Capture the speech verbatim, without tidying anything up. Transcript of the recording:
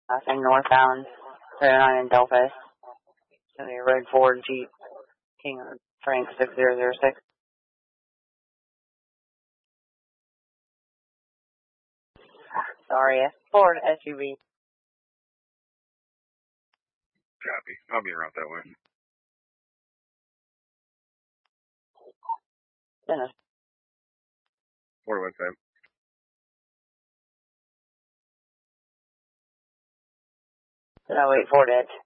Nothing northbound, three oh nine in Delphi. It's going to be a Road Ford Jeep King of Frank six zero zero six. Sorry, Ford S U V. Copy. I'll be around that way. Dennis. Ford website. Did I wait for it?